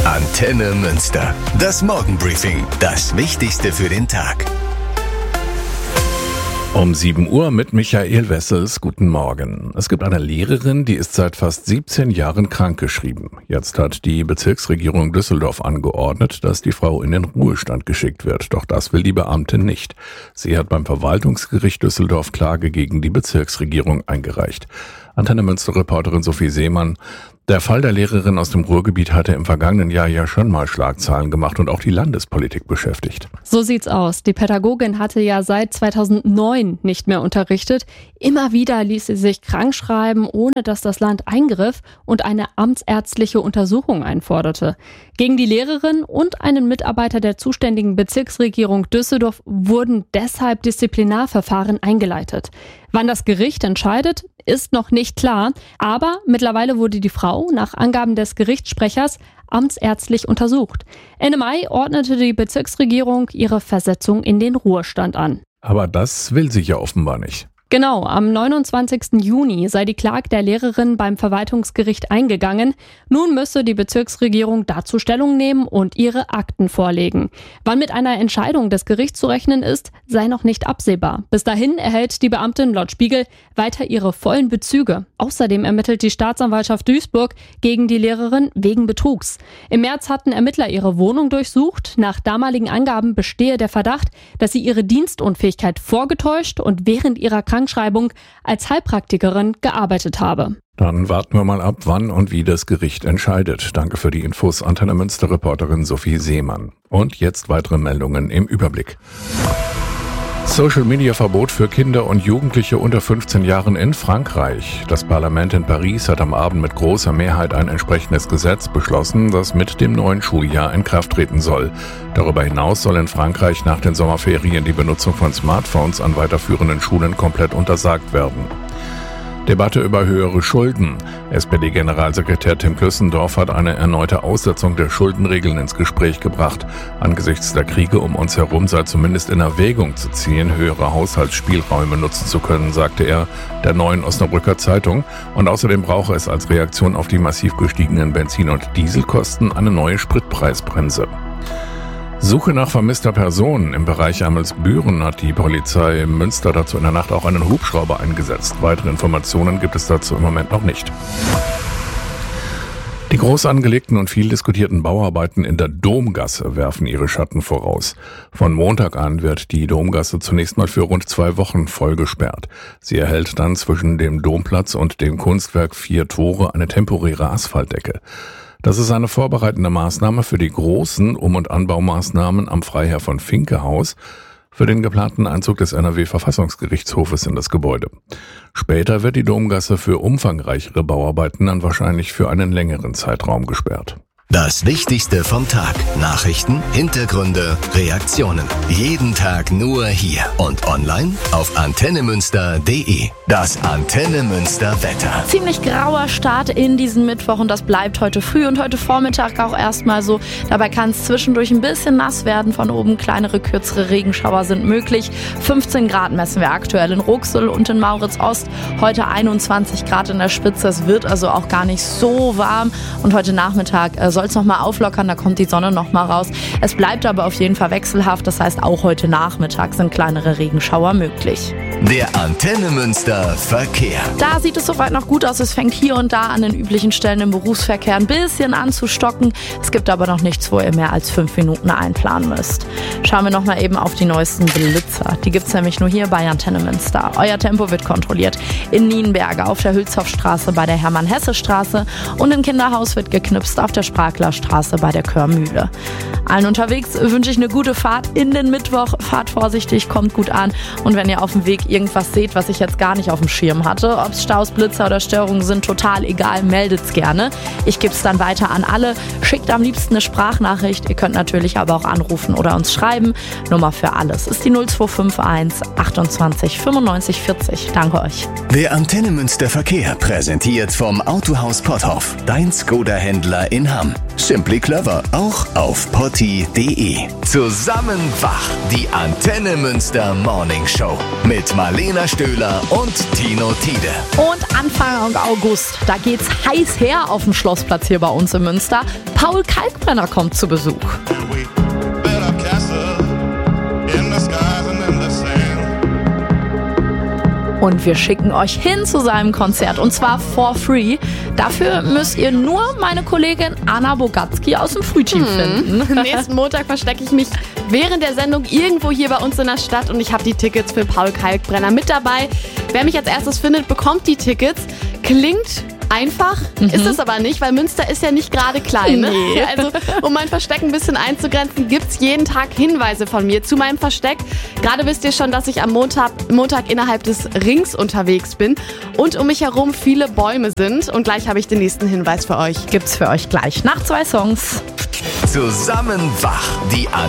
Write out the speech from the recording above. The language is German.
Antenne Münster. Das Morgenbriefing. Das Wichtigste für den Tag. Um 7 Uhr mit Michael Wessels. Guten Morgen. Es gibt eine Lehrerin, die ist seit fast 17 Jahren krankgeschrieben. Jetzt hat die Bezirksregierung Düsseldorf angeordnet, dass die Frau in den Ruhestand geschickt wird. Doch das will die Beamtin nicht. Sie hat beim Verwaltungsgericht Düsseldorf Klage gegen die Bezirksregierung eingereicht. Antenne Münster-Reporterin Sophie Seemann. Der Fall der Lehrerin aus dem Ruhrgebiet hatte im vergangenen Jahr ja schon mal Schlagzeilen gemacht und auch die Landespolitik beschäftigt. So sieht's aus. Die Pädagogin hatte ja seit 2009 nicht mehr unterrichtet. Immer wieder ließ sie sich krankschreiben, ohne dass das Land eingriff und eine amtsärztliche Untersuchung einforderte. Gegen die Lehrerin und einen Mitarbeiter der zuständigen Bezirksregierung Düsseldorf wurden deshalb Disziplinarverfahren eingeleitet. Wann das Gericht entscheidet, ist noch nicht klar, aber mittlerweile wurde die Frau nach Angaben des Gerichtssprechers amtsärztlich untersucht. Ende Mai ordnete die Bezirksregierung ihre Versetzung in den Ruhestand an. Aber das will sie ja offenbar nicht. Genau, am 29. Juni sei die Klage der Lehrerin beim Verwaltungsgericht eingegangen. Nun müsse die Bezirksregierung dazu Stellung nehmen und ihre Akten vorlegen. Wann mit einer Entscheidung des Gerichts zu rechnen ist, sei noch nicht absehbar. Bis dahin erhält die Beamtin laut Spiegel weiter ihre vollen Bezüge. Außerdem ermittelt die Staatsanwaltschaft Duisburg gegen die Lehrerin wegen Betrugs. Im März hatten Ermittler ihre Wohnung durchsucht. Nach damaligen Angaben bestehe der Verdacht, dass sie ihre Dienstunfähigkeit vorgetäuscht und während ihrer Krankschreibung als Heilpraktikerin gearbeitet habe. Dann warten wir mal ab, wann und wie das Gericht entscheidet. Danke für die Infos, Antenne Münster-Reporterin Sophie Seemann. Und jetzt weitere Meldungen im Überblick. Social-Media-Verbot für Kinder und Jugendliche unter 15 Jahren in Frankreich. Das Parlament in Paris hat am Abend mit großer Mehrheit ein entsprechendes Gesetz beschlossen, das mit dem neuen Schuljahr in Kraft treten soll. Darüber hinaus soll in Frankreich nach den Sommerferien die Benutzung von Smartphones an weiterführenden Schulen komplett untersagt werden. Debatte über höhere Schulden. SPD-Generalsekretär Tim Klüssendorf hat eine erneute Aussetzung der Schuldenregeln ins Gespräch gebracht. Angesichts der Kriege um uns herum sei zumindest in Erwägung zu ziehen, höhere Haushaltsspielräume nutzen zu können, sagte er der Neuen Osnabrücker Zeitung. Und außerdem brauche es als Reaktion auf die massiv gestiegenen Benzin- und Dieselkosten eine neue Spritpreisbremse. Suche nach vermisster Person. Im Bereich Amelsbüren hat die Polizei Münster dazu in der Nacht auch einen Hubschrauber eingesetzt. Weitere Informationen gibt es dazu im Moment noch nicht. Die groß angelegten und viel diskutierten Bauarbeiten in der Domgasse werfen ihre Schatten voraus. Von Montag an wird die Domgasse zunächst mal für rund 2 Wochen voll gesperrt. Sie erhält dann zwischen dem Domplatz und dem Kunstwerk 4 Tore eine temporäre Asphaltdecke. Das ist eine vorbereitende Maßnahme für die großen Um- und Anbaumaßnahmen am Freiherr von Vincke-Haus für den geplanten Einzug des NRW-Verfassungsgerichtshofes in das Gebäude. Später wird die Domgasse für umfangreichere Bauarbeiten dann wahrscheinlich für einen längeren Zeitraum gesperrt. Das Wichtigste vom Tag. Nachrichten, Hintergründe, Reaktionen. Jeden Tag nur hier und online auf antennemünster.de. Das Antenne Münster Wetter. Ziemlich grauer Start in diesen Mittwoch und das bleibt heute früh und heute Vormittag auch erstmal so. Dabei kann es zwischendurch ein bisschen nass werden. Von oben kleinere, kürzere Regenschauer sind möglich. 15 Grad messen wir aktuell in Ruxel und in Maurits-Ost. Heute 21 Grad in der Spitze. Es wird also auch gar nicht so warm. Und heute Nachmittag soll es nochmal auflockern, da kommt die Sonne nochmal raus. Es bleibt aber auf jeden Fall wechselhaft, das heißt auch heute Nachmittag sind kleinere Regenschauer möglich. Der Antenne Münster Verkehr. Da sieht es soweit noch gut aus, es fängt hier und da an den üblichen Stellen im Berufsverkehr ein bisschen an zu stocken. Es gibt aber noch nichts, wo ihr mehr als 5 Minuten einplanen müsst. Schauen wir nochmal eben auf die neuesten Blitzer. Die gibt es nämlich nur hier bei Antenne Münster. Euer Tempo wird kontrolliert. In Nienberge auf der Hülshoffstraße bei der Hermann-Hesse-Straße und in Kinderhaus wird geknipst auf der Sprachlerstraße bei der Körmühle. Allen unterwegs wünsche ich eine gute Fahrt in den Mittwoch. Fahrt vorsichtig, kommt gut an. Und wenn ihr auf dem Weg irgendwas seht, was ich jetzt gar nicht auf dem Schirm hatte, ob es Staus, Blitzer oder Störungen sind, total egal, meldet's gerne. Ich gebe es dann weiter an alle. Schickt am liebsten eine Sprachnachricht. Ihr könnt natürlich aber auch anrufen oder uns schreiben. Nummer für alles ist die 0251 28 95 40. Danke euch. Der Antenne Münster Verkehr präsentiert vom Autohaus Potthoff. Dein Skoda-Händler in Hamm. Simply clever, auch auf potti.de. Zusammen wach, die Antenne Münster Morning Show mit Marlena Stöhler und Tino Tiede. Und Anfang August, da geht's heiß her auf dem Schlossplatz hier bei uns in Münster. Paul Kalkbrenner kommt zu Besuch. Und wir schicken euch hin zu seinem Konzert und zwar for free. Dafür müsst ihr nur meine Kollegin Anna Bogatzki aus dem Frühteam finden. Nächsten Montag verstecke ich mich während der Sendung irgendwo hier bei uns in der Stadt und ich habe die Tickets für Paul Kalkbrenner mit dabei. Wer mich als erstes findet, bekommt die Tickets. Klingt einfach, ist es aber nicht, weil Münster ist ja nicht gerade klein. Ne? Nee. Also, um mein Versteck ein bisschen einzugrenzen, gibt's jeden Tag Hinweise von mir zu meinem Versteck. Gerade wisst ihr schon, dass ich am Montag innerhalb des Rings unterwegs bin und um mich herum viele Bäume sind. Und gleich habe ich den nächsten Hinweis für euch. Gibt's für euch gleich nach 2 Songs. Zusammen wach. Die